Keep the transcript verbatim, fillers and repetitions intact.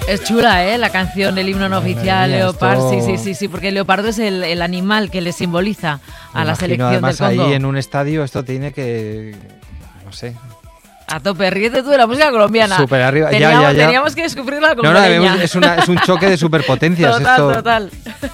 Es chula, ¿eh? La canción, el himno no oficial, mía, Leopard. esto... Sí, sí, sí, sí, porque el leopardo es el, el animal que le simboliza a Me la imagino, selección además, del Congo. ahí en un estadio esto tiene que... no sé... A tope, ríete tú de la música colombiana. Súper arriba, teníamos, ya, ya, ya. Teníamos que descubrirla con No, no, es, una, es un choque de superpotencias. Total, esto... total.